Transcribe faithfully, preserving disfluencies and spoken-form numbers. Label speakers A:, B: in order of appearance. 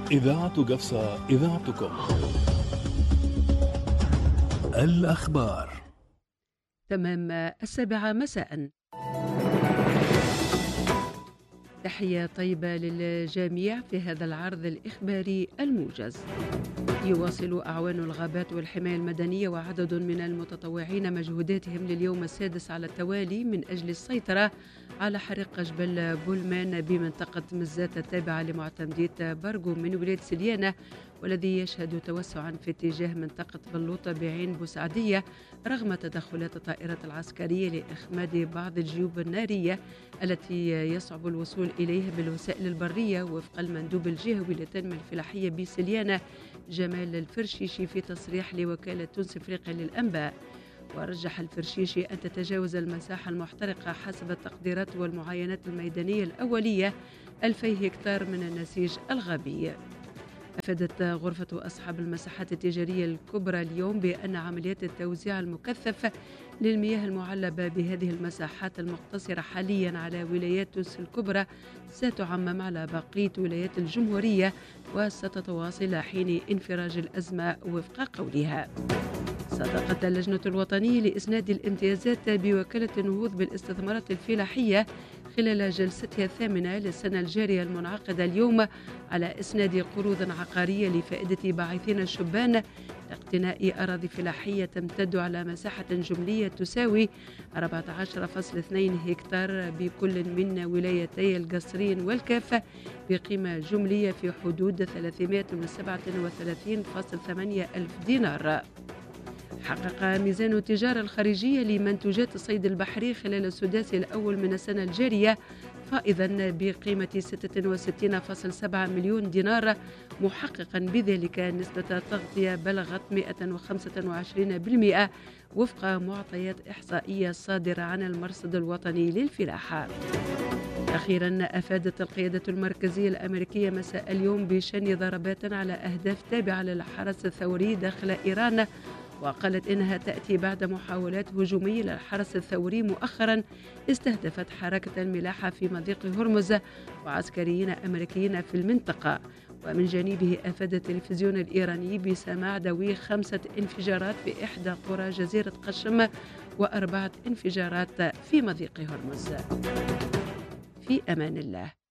A: إذاعة قفصة، إذاعتكم. الأخبار
B: تمام السابعة مساء. تحية طيبة للجميع في هذا العرض الإخباري الموجز. يواصل أعوان الغابات والحماية المدنية وعدد من المتطوعين مجهوداتهم لليوم السادس على التوالي من أجل السيطرة على حريق جبل بولمان بمنطقة مزات التابعة لمعتمدية بارغو من ولاية سليانة، والذي يشهد توسعا في اتجاه منطقة بلوطة بعين بوسعدية رغم تدخلات الطائرة العسكرية لإخماد بعض الجيوب النارية التي يصعب الوصول إليها بالوسائل البرية، وفق المندوب الجهوي للتنمية الفلاحية بسليانة جمال الفرشيشي في تصريح لوكالة تونس افريقيا للأنباء. ورجح الفرشيشي أن تتجاوز المساحة المحترقة حسب التقديرات والمعاينات الميدانية الأولية ألفي هكتار من النسيج الغابي. أفادت غرفة أصحاب المساحات التجارية الكبرى اليوم بأن عمليات التوزيع المكثف للمياه المعلبة بهذه المساحات المقتصرة حاليا على ولايات تونس الكبرى ستعمم على بقية ولايات الجمهورية وستتواصل حين انفراج الأزمة وفق قولها. صادقت اللجنة الوطنية لإسناد الامتيازات بوكالة النهوض بالاستثمارات الفلاحية خلال جلستها الثامنة للسنة الجارية المنعقدة اليوم على إسناد قروض عقارية لفائدة باعثين الشبان لاقتناء أراضي فلاحية تمتد على مساحة جملية تساوي أربعة عشر فاصلة اثنين هكتار بكل من ولايتي القصرين والكافة بقيمة جملية في حدود ثلاثمائة وسبعة وثلاثين فاصلة ثمانية ألف دينار. حقق ميزان التجارة الخارجية لمنتوجات الصيد البحري خلال السداس الأول من السنة الجارية فائضا بقيمة ستة وستين فاصلة سبعة مليون دينار، محققا بذلك نسبة تغطية بلغت مئة وخمسة وعشرين بالمئة وفق معطيات إحصائية صادرة عن المرصد الوطني للفلاحة. أخيرا أفادت القيادة المركزية الأمريكية مساء اليوم بشن ضربات على أهداف تابعة للحرس الثوري داخل إيران، وقالت إنها تأتي بعد محاولات هجومية للحرس الثوري مؤخرا استهدفت حركة الملاحة في مضيق هرمز وعسكريين أمريكيين في المنطقة. ومن جانبه أفاد التلفزيون الإيراني بسماع دوي خمسة انفجارات في إحدى قرى جزيرة قشم وأربعة انفجارات في مضيق هرمز. في أمان الله.